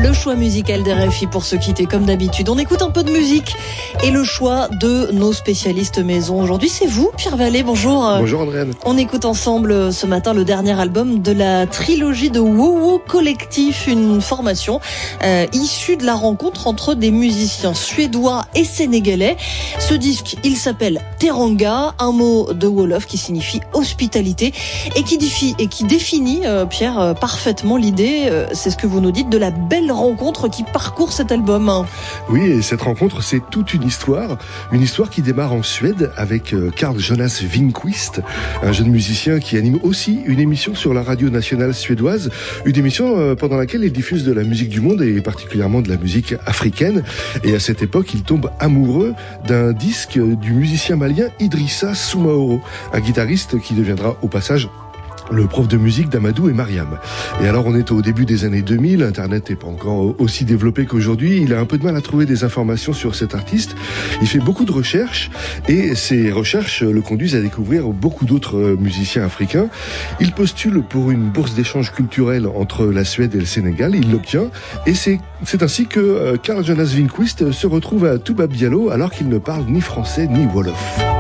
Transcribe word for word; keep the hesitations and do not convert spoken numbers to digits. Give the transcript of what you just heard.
Le choix musical d'R F I pour se quitter comme d'habitude. On écoute un peu de musique et le choix de nos spécialistes maison. Aujourd'hui, c'est vous, Pierre Vallée. Bonjour. Bonjour Andréane. On écoute ensemble ce matin le dernier album de la trilogie de Wowo Collectif, une formation euh, issue de la rencontre entre des musiciens suédois et sénégalais. Ce disque, il s'appelle Teranga, un mot de Wolof qui signifie hospitalité et qui définit, et qui définit euh, Pierre, euh, parfaitement l'idée, euh, c'est ce que vous nous dites, de la belle rencontre qui parcourt cet album. Oui, et cette rencontre, c'est toute une histoire, une histoire qui démarre en Suède avec euh, Carl Jonas Winqvist, un jeune musicien qui anime aussi une émission sur la radio nationale suédoise, une émission euh, pendant laquelle il diffuse de la musique du monde et particulièrement de la musique africaine. Et à cette époque, il tombe amoureux d'un disque du musicien malien Idrissa Soumaoro, un guitariste qui deviendra au passage le prof de musique d'Amadou et Mariam. Et alors on est au début des années deux mille, Internet n'est pas encore aussi développé qu'aujourd'hui, il a un peu de mal à trouver des informations sur cet artiste, il fait beaucoup de recherches et ces recherches le conduisent à découvrir beaucoup d'autres musiciens africains. Il postule pour une bourse d'échange culturel entre la Suède et le Sénégal, il l'obtient et c'est, c'est ainsi que Carl Jonas Winqvist se retrouve à Touba Diallo alors qu'il ne parle ni français ni wolof.